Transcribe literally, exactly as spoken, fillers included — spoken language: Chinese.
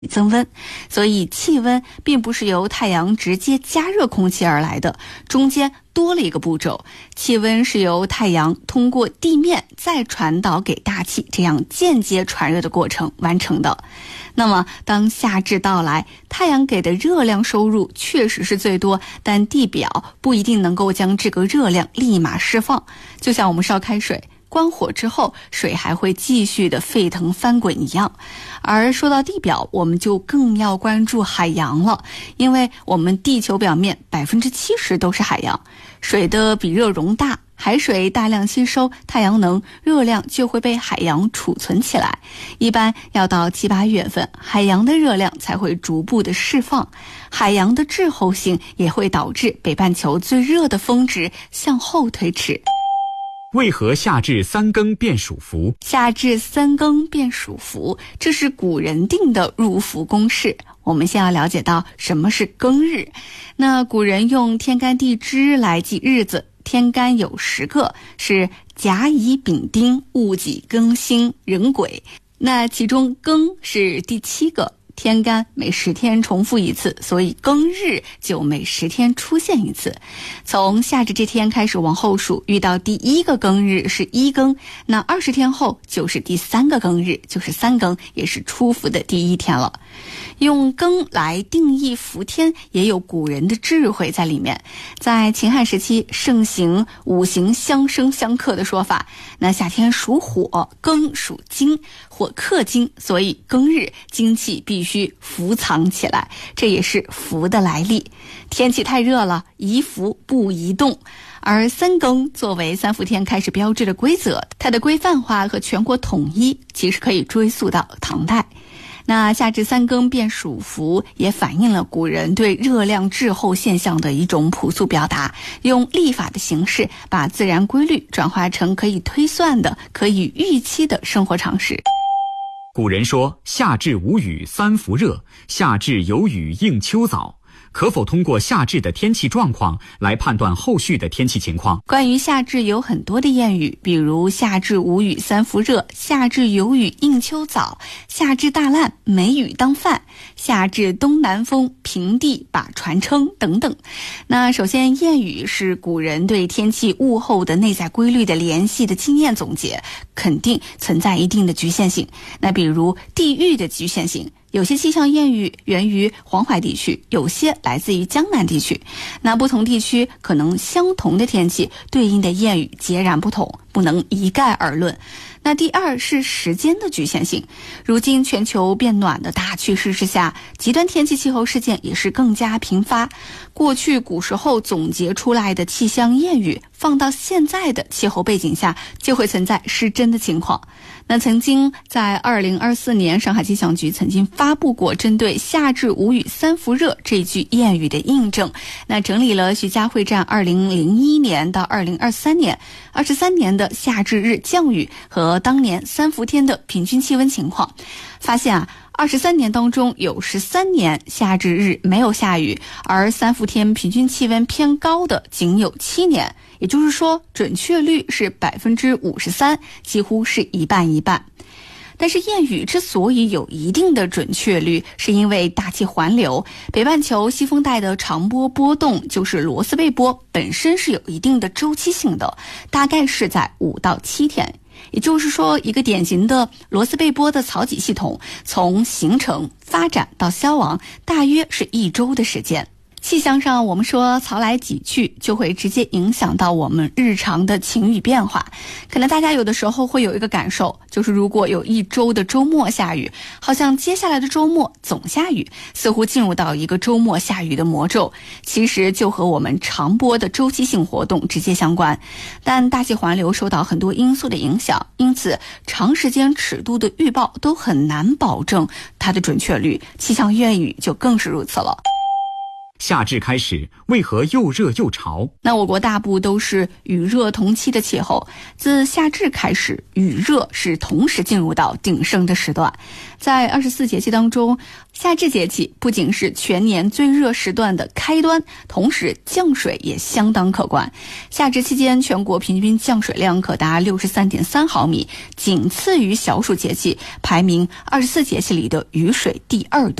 增温，所以气温并不是由太阳直接加热空气而来的，中间多了一个步骤，气温是由太阳通过地面再传导给大气，这样间接传热的过程完成的。那么当夏至到来，太阳给的热量收入确实是最多，但地表不一定能够将这个热量立马释放，就像我们烧开水关火之后，水还会继续的沸腾翻滚一样。而说到地表，我们就更要关注海洋了，因为我们地球表面 百分之七十 都是海洋，水的比热容大，海水大量吸收太阳能，热量就会被海洋储存起来，一般要到七八月份，海洋的热量才会逐步的释放。海洋的滞后性也会导致北半球最热的峰值向后推迟。 为何夏至三更便属伏？ 夏至三更便属伏，这是古人定的入伏公式。我们先要了解到什么是庚日。那古人用天干地支来记日子，天干有十个，是甲乙丙丁戊己庚辛壬癸，那其中庚是第七个，天干每十天重复一次，所以庚日就每十天出现一次。从夏至这天开始往后数，遇到第一个庚日是一庚，那二十天后就是第三个庚日，就是三庚，也是出伏的第一天了。用庚来定义伏天，也有古人的智慧在里面。在秦汉时期盛行五行相生相克的说法，那夏天属火，庚属金，火克金，所以庚日金气必须伏藏起来，这也是伏的来历。天气太热了，宜伏不宜动。而三更作为三伏天开始标志的规则，它的规范化和全国统一其实可以追溯到唐代。那夏至三更便属伏，也反映了古人对热量滞后现象的一种朴素表达，用历法的形式把自然规律转化成可以推算的、可以预期的生活常识。 古人说夏至无雨三伏热，夏至有雨应秋早，可否通过夏至的天气状况来判断后续的天气情况？ 关于夏至有很多的谚语，比如夏至无雨三伏热，夏至有雨应秋早，夏至大烂没雨当饭，夏至东南风平地把船撑等等。那首先，谚语是古人对天气物候的内在规律的联系的经验总结，肯定存在一定的局限性。那比如地域的局限性，有些气象谚语源于黄淮地区，有些来自于江南地区。那不同地区可能相同的天气，对应的谚语截然不同，不能一概而论。那第二是时间的局限性，如今全球变暖的大趋势之下，极端天气气候事件也是更加频发。过去古时候总结出来的气象谚语，放到现在的气候背景下，就会存在失真的情况。那曾经在二零二四年，上海气象局曾经发布过针对夏至无雨三伏热这句谚语的印证，那整理了徐家汇站二零零一年到二零二三年二十三年的夏至日降雨和当年三伏天的平均气温情况，发现啊，二十三年当中有十三年夏至日没有下雨，而三伏天平均气温偏高的仅有七年，也就是说准确率是 百分之五十三， 几乎是一半一半。但是谚语之所以有一定的准确率，是因为大气环流，北半球西风带的长波波动，就是罗斯贝波，本身是有一定的周期性的，大概是在五到七天。也就是说，一个典型的罗斯贝波的草脊系统，从形成、发展到消亡，大约是一周的时间。气象上我们说潮来己去，就会直接影响到我们日常的晴雨变化。可能大家有的时候会有一个感受，就是如果有一周的周末下雨，好像接下来的周末总下雨，似乎进入到一个周末下雨的魔咒。其实就和我们长波的周期性活动直接相关，但大气环流受到很多因素的影响，因此长时间尺度的预报都很难保证它的准确率，气象谚语就更是如此了。 夏至开始，为何又热又潮？ 那我国大部都是雨热同期的气候，自夏至开始，雨热是同时进入到鼎盛的时段。在二十四节气当中，夏至节气不仅是全年最热时段的开端，同时降水也相当可观。夏至期间，全国平均降水量可达六十三点三毫米，仅次于小暑节气，排名二十四节气里的雨水第二多。